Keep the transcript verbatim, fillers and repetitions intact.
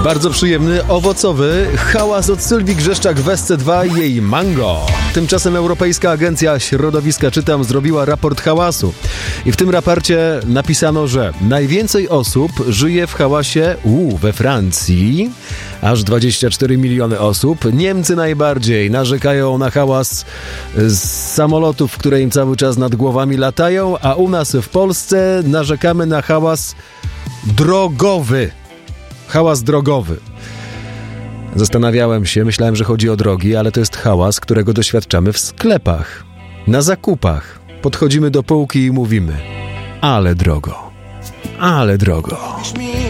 Bardzo przyjemny, owocowy hałas od Sylwii Grzeszczak w S C dwa i jej Mango. Tymczasem Europejska Agencja Środowiska, czytam, zrobiła raport hałasu. I w tym raporcie napisano, że najwięcej osób żyje w hałasie u, we Francji, aż dwadzieścia cztery miliony osób. Niemcy najbardziej narzekają na hałas z samolotów, które im cały czas nad głowami latają, a u nas w Polsce narzekamy na hałas drogowy. Hałas drogowy. Zastanawiałem się, myślałem, że chodzi o drogi, ale to jest hałas, którego doświadczamy w sklepach, na zakupach. Podchodzimy do półki i mówimy: ale drogo, ale drogo.